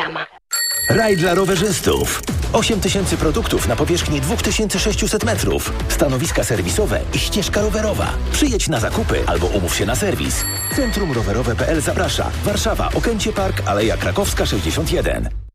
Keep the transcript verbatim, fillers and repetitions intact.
sama. Raj dla rowerzystów. osiem tysięcy produktów na powierzchni dwa tysiące sześćset metrów. Stanowiska serwisowe i ścieżka rowerowa. Przyjedź na zakupy albo umów się na serwis. Centrum Rowerowe kropka p l zaprasza. Warszawa, Okęcie Park, Aleja Krakowska sześćdziesiąt jeden.